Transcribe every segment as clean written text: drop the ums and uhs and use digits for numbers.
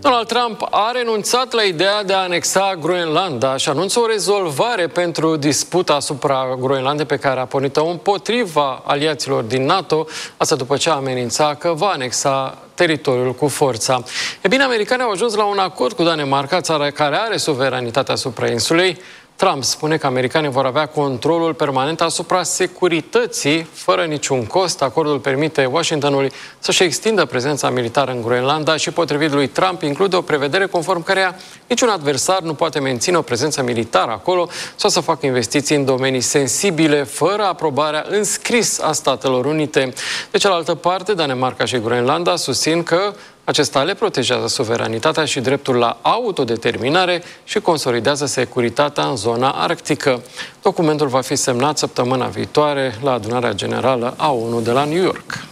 Donald Trump a renunțat la ideea de a anexa Groenlanda și anunță o rezolvare pentru disputa asupra Groenlandei pe care a pornit-o împotriva aliaților din NATO, asta după ce a amenințat că va anexa teritoriul cu forța. E bine, americanii au ajuns la un acord cu Danemarca, țara care are suveranitatea asupra insulei. Trump spune că americanii vor avea controlul permanent asupra securității, fără niciun cost. Acordul permite Washingtonului să-și extindă prezența militară în Groenlanda și, potrivit lui Trump, include o prevedere conform căreia niciun adversar nu poate menține o prezență militară acolo sau să facă investiții în domenii sensibile, fără aprobarea în scris a Statelor Unite. De cealaltă parte, Danemarca și Groenlanda susțin că acesta le protejează suveranitatea și dreptul la autodeterminare și consolidează securitatea în zona arctică. Documentul va fi semnat săptămâna viitoare la adunarea generală a ONU de la New York.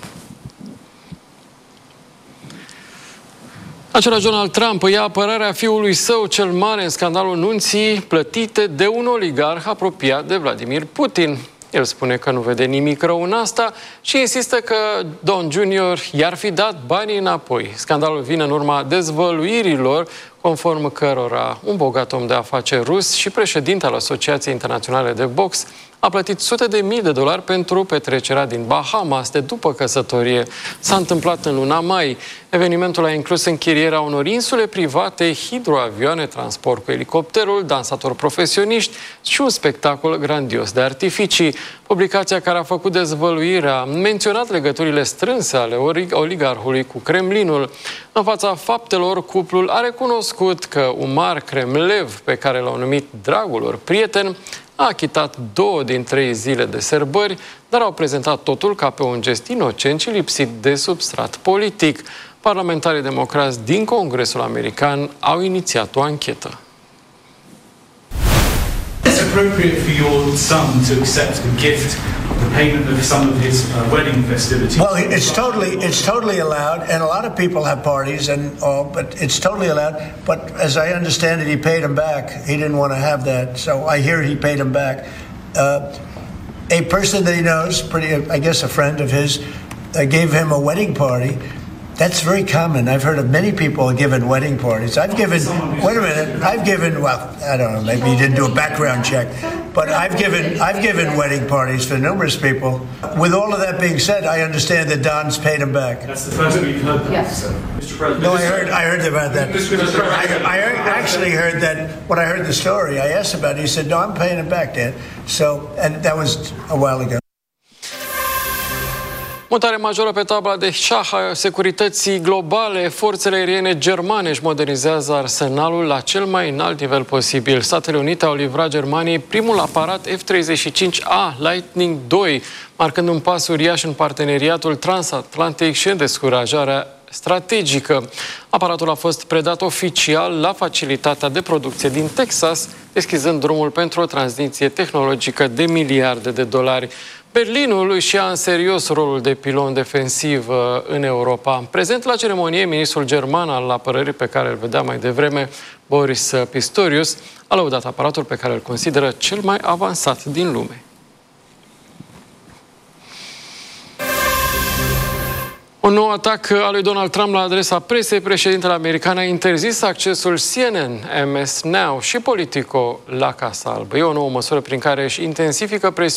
Același Donald Trump ia apărarea fiului său cel mare în scandalul nunții plătite de un oligarh apropiat de Vladimir Putin. El spune că nu vede nimic rău în asta și insistă că Don Junior i-ar fi dat banii înapoi. Scandalul vine în urma dezvăluirilor conform cărora un bogat om de afaceri rus și președinte al Asociației Internaționale de Box a plătit sute de mii de dolari pentru petrecerea din Bahamas de după căsătorie. S-a întâmplat în luna mai. Evenimentul a inclus închirierea unor insule private, hidroavioane, transport cu elicopterul, dansatori profesioniști și un spectacol grandios de artificii. Publicația care a făcut dezvăluirea a menționat legăturile strânse ale oligarhului cu Kremlinul. În fața faptelor, cuplul a recunoscut că Umar Kremlev, pe care l-au numit dragul lor prieten, a achitat 2 din 3 zile de sărbări, dar au prezentat totul ca pe un gest inocent și lipsit de substrat politic. Parlamentarii democrați din Congresul American au inițiat o anchetă. It's appropriate for your son to accept the gift, the payment of some of his wedding festivities. Well, it's totally allowed, and a lot of people have parties and all, but it's totally allowed. But as I understand it, he paid him back. He didn't want to have that, so I hear he paid him back. A person that he knows, I guess a friend of his, gave him a wedding party. That's very common. I've heard of many people giving wedding parties. I've given, wait a minute, well, I don't know, maybe you didn't do a background check, but I've given wedding parties for numerous people. With all of that being said, I understand that Don's paid him back. That's the first we've heard that. Yes. Mr. President. No, I heard about that. I actually heard that when I heard the story. I asked about it. He said, no, I'm paying him back, Dad. So, and that was a while ago. Mutare majoră pe tabla de șah a securității globale. Forțele aeriene germane își modernizează arsenalul la cel mai înalt nivel posibil. Statele Unite au livrat Germaniei primul aparat F-35A Lightning II, marcând un pas uriaș în parteneriatul transatlantic și în descurajarea strategică. Aparatul a fost predat oficial la facilitatea de producție din Texas, deschizând drumul pentru o tranziție tehnologică de miliarde de dolari. Berlinul își ia în serios rolul de pilon defensiv în Europa. Prezent la ceremonie, ministrul german al apărării, pe care îl vedea mai devreme, Boris Pistorius, a lăudat aparatul pe care îl consideră cel mai avansat din lume. Un nou atac al lui Donald Trump la adresa presei. Președintele american a interzis accesul CNN, MS Now și Politico la Casa Albă. E o nouă măsură prin care își intensifică presiunea